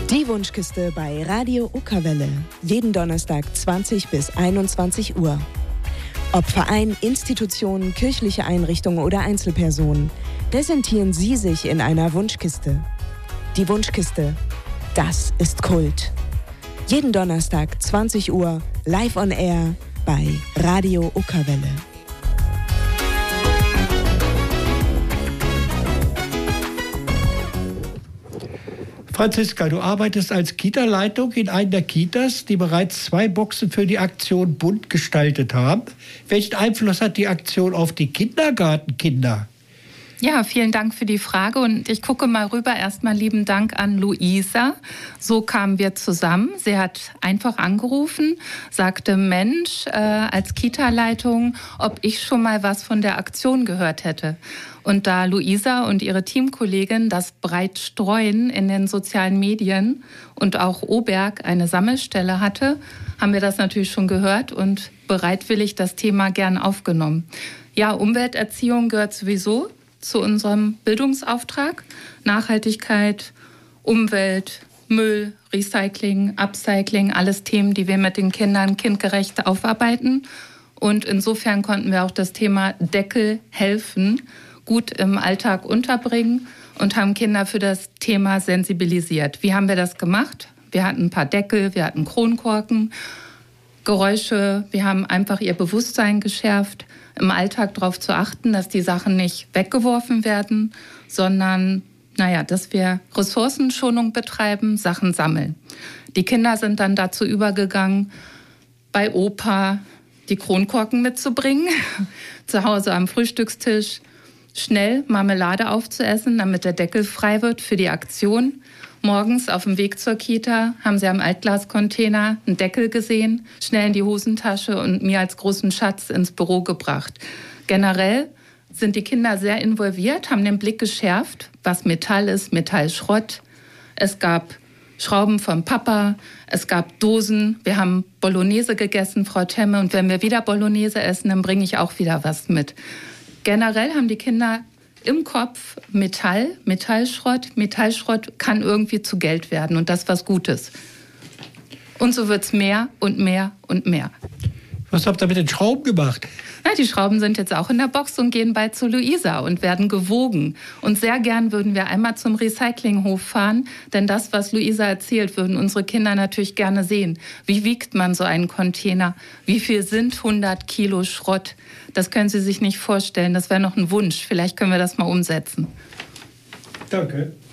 Die Wunschkiste bei Radio Uckerwelle. Jeden Donnerstag 20 bis 21 Uhr. Ob Verein, Institutionen, kirchliche Einrichtungen oder Einzelpersonen, präsentieren Sie sich in einer Wunschkiste. Die Wunschkiste, das ist Kult. Jeden Donnerstag 20 Uhr live on air bei Radio Uckerwelle. Franziska, du arbeitest als Kita-Leitung in einer der Kitas, die bereits 2 Boxen für die Aktion bunt gestaltet haben. Welchen Einfluss hat die Aktion auf die Kindergartenkinder? Ja, vielen Dank für die Frage und ich gucke mal rüber. Erstmal lieben Dank an Luisa. So kamen wir zusammen. Sie hat einfach angerufen, sagte, Mensch, als Kita-Leitung, ob ich schon mal was von der Aktion gehört hätte. Und da Luisa und ihre Teamkollegin das breit streuen in den sozialen Medien und auch Oberg eine Sammelstelle hatte, haben wir das natürlich schon gehört und bereitwillig das Thema gern aufgenommen. Ja, Umwelterziehung gehört sowieso zu unserem Bildungsauftrag. Nachhaltigkeit, Umwelt, Müll, Recycling, Upcycling, alles Themen, die wir mit den Kindern kindgerecht aufarbeiten. Und insofern konnten wir auch das Thema Deckel helfen, gut im Alltag unterbringen und haben Kinder für das Thema sensibilisiert. Wie haben wir das gemacht? Wir hatten ein paar Deckel, wir hatten Kronkorken, Geräusche. Wir haben einfach ihr Bewusstsein geschärft, im Alltag darauf zu achten, dass die Sachen nicht weggeworfen werden, sondern dass wir Ressourcenschonung betreiben, Sachen sammeln. Die Kinder sind dann dazu übergegangen, bei Opa die Kronkorken mitzubringen, zu Hause am Frühstückstisch schnell Marmelade aufzuessen, damit der Deckel frei wird für die Aktion. Morgens auf dem Weg zur Kita haben sie am Altglascontainer einen Deckel gesehen, schnell in die Hosentasche und mir als großen Schatz ins Büro gebracht. Generell sind die Kinder sehr involviert, haben den Blick geschärft, was Metall ist, Metallschrott. Es gab Schrauben vom Papa, es gab Dosen. Wir haben Bolognese gegessen, Frau Temme, und wenn wir wieder Bolognese essen, dann bringe ich auch wieder was mit. Generell haben die Kinder im Kopf Metallschrott. Metallschrott kann irgendwie zu Geld werden und das ist was Gutes. Und so wird es mehr und mehr und mehr. Was habt ihr mit den Schrauben gemacht? Ja, die Schrauben sind jetzt auch in der Box und gehen bald zu Luisa und werden gewogen. Und sehr gern würden wir einmal zum Recyclinghof fahren, denn das, was Luisa erzählt, würden unsere Kinder natürlich gerne sehen. Wie wiegt man so einen Container? Wie viel sind 100 Kilo Schrott? Das können Sie sich nicht vorstellen. Das wäre noch ein Wunsch. Vielleicht können wir das mal umsetzen. Danke.